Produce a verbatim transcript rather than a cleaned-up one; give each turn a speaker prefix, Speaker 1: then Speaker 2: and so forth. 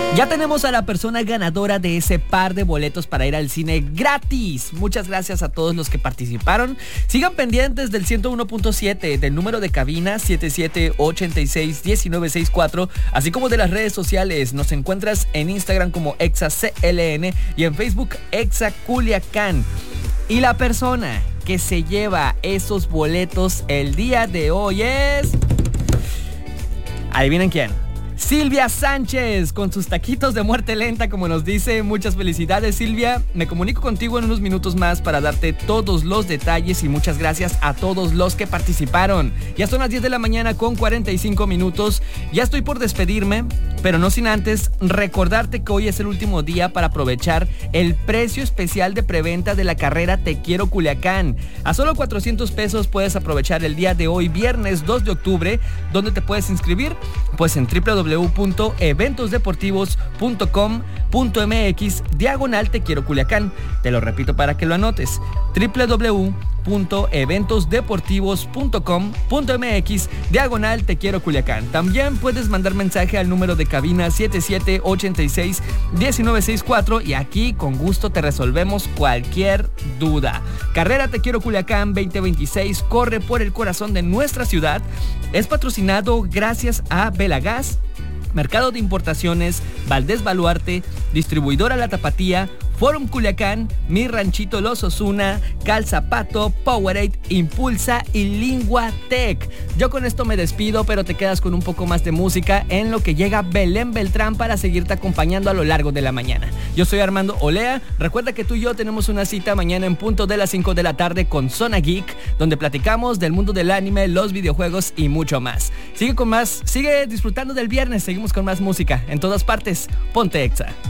Speaker 1: Ya tenemos a la persona ganadora de ese par de boletos para ir al cine gratis. Muchas gracias a todos los que participaron. Sigan pendientes del ciento uno punto siete, del número de cabina siete siete ocho seis uno nueve seis cuatro, así como de las redes sociales. Nos encuentras en Instagram como ExaCLN y en Facebook ExaCuliacán. Y la persona que se lleva esos boletos el día de hoy es... ¿Adivinen quién? Silvia Sánchez, con sus taquitos de muerte lenta, como nos dice. Muchas felicidades, Silvia. Me comunico contigo en unos minutos más para darte todos los detalles y muchas gracias a todos los que participaron. Ya son las diez de la mañana con cuarenta y cinco minutos. Ya estoy por despedirme, pero no sin antes recordarte que hoy es el último día para aprovechar el precio especial de preventa de la carrera Te Quiero Culiacán. A solo cuatrocientos pesos puedes aprovechar el día de hoy, viernes dos de octubre. ¿Dónde te puedes inscribir? Pues en w w w punto eventos deportivos punto com punto m x diagonal Te Quiero Culiacán. Te lo repito para que lo anotes: w w w punto eventos deportivos punto com punto m x diagonal Te Quiero Culiacán. También puedes mandar mensaje al número de cabina siete siete ocho seis uno nueve seis cuatro y aquí con gusto te resolvemos cualquier duda. Carrera Te Quiero Culiacán veinte veintiséis corre por el corazón de nuestra ciudad. Es patrocinado gracias a Belagas, Mercado de Importaciones, Valdés Baluarte, Distribuidora La Tapatía, Forum Culiacán, Mi Ranchito Los Osuna, Calzapato, Powerade, Impulsa y Lingua Tech. Yo con esto me despido, pero te quedas con un poco más de música en lo que llega Belén Beltrán para seguirte acompañando a lo largo de la mañana. Yo soy Armando Olea. Recuerda que tú y yo tenemos una cita mañana en punto de las cinco de la tarde con Zona Geek, donde platicamos del mundo del anime, los videojuegos y mucho más. Sigue con más, sigue disfrutando del viernes, seguimos con más música en todas partes. Ponte Exa.